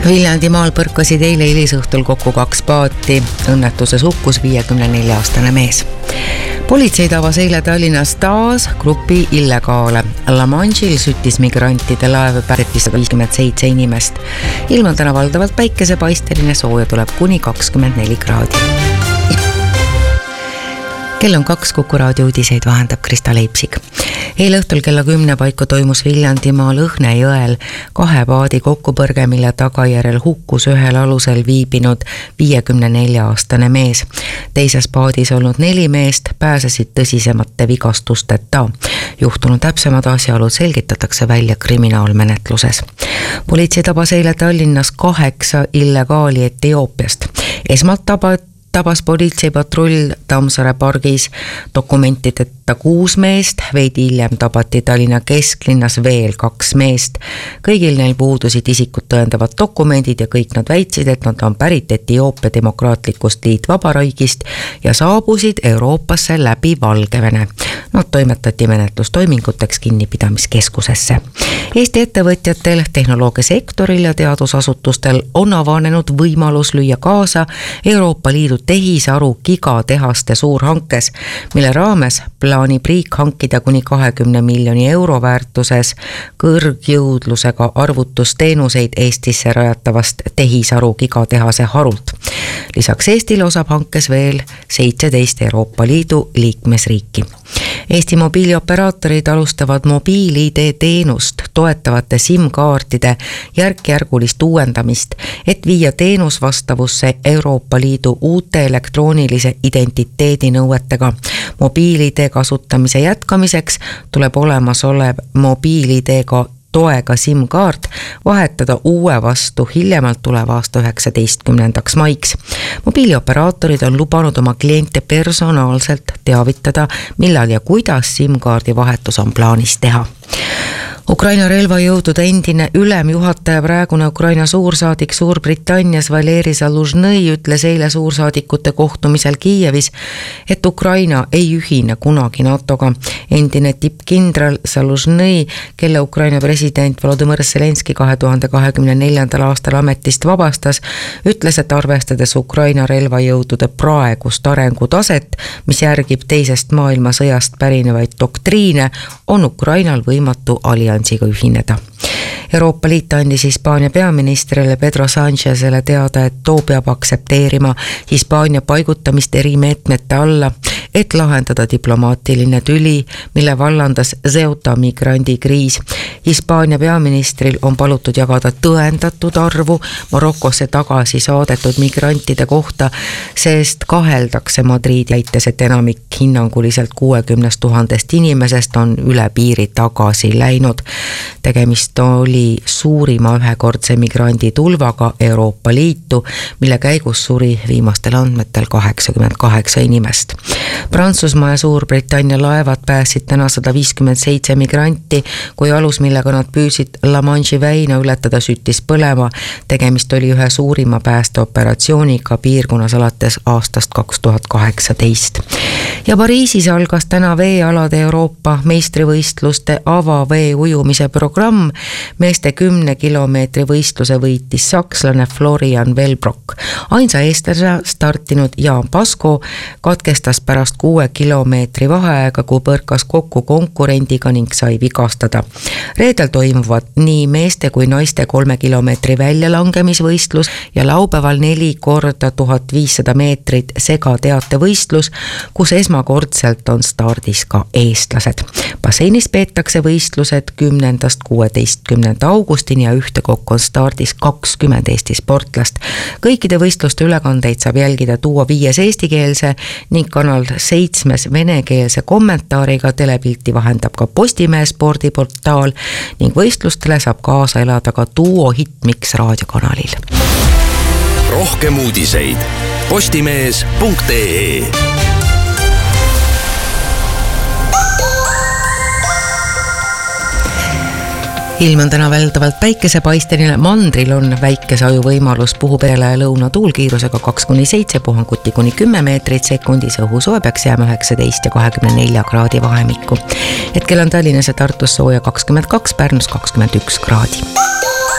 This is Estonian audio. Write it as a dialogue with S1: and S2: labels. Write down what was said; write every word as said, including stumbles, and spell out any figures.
S1: Viljandimaal põrkasid eile hilisõhtul kokku kaks paati. Õnnetuses hukkus viiekümne nelja aastane mees. Politsei tabas eile Tallinnas taas grupi illegaale. La Manche'il süttis migrantide laev päritis sada viiskümmend seitse inimest. Ilm on täna valdavalt päikesepaisteline, sooja tuleb kuni kakskümmend neli kraadi. Kell on kaks, Kuku raadio uudiseid vahendab Krista Leipsik. Eile õhtul kella kümne paiku toimus Viljandimaal Õhne jõel kahe paadi kokkupõrge, mille tagajärjel hukkus ühel alusel viibinud viiekümne nelja aastane mees. Teises paadis olnud neli meest pääsesid tõsisemate vigastusteta. Juhtunu täpsemad asjaolud selgitatakse välja kriminaalmenetluses. Politsei tabas eile Tallinnas kaheksa illegaali Etioopiast. Esmalt tabat tabas politseipatrull Tammsaare pargis dokumentideta kuus meest, veidi hiljem tabati Tallinna kesklinnas veel kaks meest. Kõigil neil puudusid isikut tõendavad dokumendid ja kõik nad väitsid, et nad on pärit Etioopia demokraatlikust liitvabariigist ja saabusid Euroopasse läbi Valgevene. Nad toimetati menetlustoiminguteks kinnipidamiskeskusesse. Eesti ettevõtjatel, tehnoloogiasektoril ja teadusasutustel on avanenud võimalus lüüa kaasa Euroopa Liidu tehisaru gigatehaste suurhankes, mille raames plaanib riik hankida kuni kahekümne miljoni euro väärtuses kõrgjõudlusega arvutusteenuseid Eestisse rajatavast tehisaru gigatehase harult. Lisaks Eestile osab hankes veel seitseteist Euroopa Liidu liikmesriiki. Eesti mobiilioperaatorid alustavad mobiil-I D teenust toetavate SIM-kaartide järk-järgulist uuendamist, et viia teenus vastavusse Euroopa Liidu uute elektroonilise identiteedi nõuetega. Mobiil-I D kasutamise jätkamiseks tuleb olemasolev mobiil-I D-ga toega SIM-kaart vahetada uue vastu hiljemalt tuleva aasta üheksateistkümnendaks maiks. Mobiilioperaatorid on lubanud oma kliente personaalselt teavitada, millal ja kuidas SIM-kaardi vahetus on plaanis teha. Ukraina relvajõudude endine ülemjuhataja, praegune Ukraina suursaadik Suurbritannias Valeri Zaluzhnõi ütles eile suursaadikute kohtumisel Kiievis, et Ukraina ei ühine kunagi NATOga. Endine tippkindral Zaluzhnõi, kelle Ukraina president Volodõmõr Zelenski kahe tuhande kahekümne neljandal aastal ametist vabastas, ütles, et arvestades Ukraina relvajõudude praegust arengutaset, mis järgib teisest maailmasõjast pärinevaid doktriine, on Ukrainal võimatu alliansiga ühineda. Euroopa Liit andis Hispaania peaministrile Pedro Sanchezele teada, et too peab aksepteerima Hispaania paigutamist erimeetmete alla, et lahendada diplomaatiline tüli, mille vallandas Ceuta migrandikriis. Hispaania peaministril on palutud jagada tõendatud arvu Marokosse tagasi saadetud migrantide kohta, sest kaheldakse Madridi väites, et enamik hinnanguliselt kuuekümnest tuhandest inimesest on üle piiri tagasi läinud. Tegemist oli suurima ühekordse migrandi tulvaga Euroopa Liitu, mille käigus suri viimastel andmetel kaheksakümmend kaheksa inimest. Prantsusmaa ja Suurbritannia laevad pääsid täna sada viiskümmend seitse migranti, kui alus, millega nad püüsid La Manche'i väina ületada, süttis põlema. Tegemist oli ühe suurima päästeoperatsiooniga piirkonnas alates aastast kaks tuhat kaheksateist. Ja Pariisis algas täna veealade Euroopa meistrivõistluste avavee ujumise programm. Meeste kümne kilomeetri võistluse võitis sakslane Florian Wellbrock. Ainsa eestlase startinud Jaan Pasko katkestas pärast kuue kilomeetri vaheaega, kui põrkas kokku konkurendiga ning sai vigastada. Reedel toimuvad nii meeste kui naiste kolme kilomeetri väljalangemisvõistlus ja laupäeval neli korda tuhat viissada meetrit segateate võistlus, kus esmakordselt on stardis ka eestlased. Basseinis peetakse võistlused kümnendast kuueteistkümnenda augustini ja ühtekokku on stardis kakskümmend Eesti sportlast. Kõikide võistluste ülekandeid saab jälgida Duo viies eestikeelse ning kanal seitsmes venekeelse kommentaariga. Telepilti vahendab ka Postimehe spordiportaal ning võistlustele saab kaasa elada ka Duo Hitmix raadiokanalil.
S2: Rohkem uudiseid postimees punkt ee.
S1: Ilm on täna väldavalt päikesepaisteline, mandril on väikesaju võimalus, puhub eile lõunatuul kiirusega kaks kuni seitse, puhanguti kuni kümme meetrit sekundis, õhusoe peaks jääma üheksateist ja kahekümne nelja kraadi vahemikku. Hetkel on Tallinnas ja Tartus sooja kakskümmend kaks, Pärnus kakskümmend üks kraadi.